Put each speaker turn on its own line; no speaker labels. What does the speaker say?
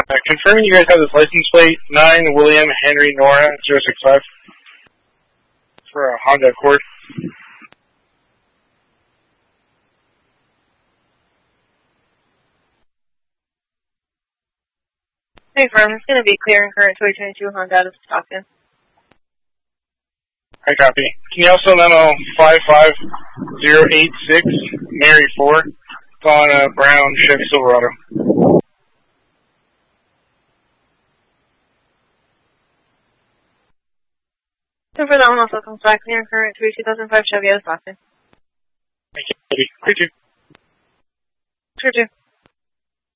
Confirming you guys have this license plate 9 William Henry Nora 065 for a Honda Accord.
Hey, firm. It's going to be clear and current 2022 Honda out of Stockton.
I copy. Can you also memo 55086 Mary 4? It's on a brown Chevy Silverado.
So for that one, also comes back clear and current 2005 Chevy out of Stockton.
Thank you. Sure,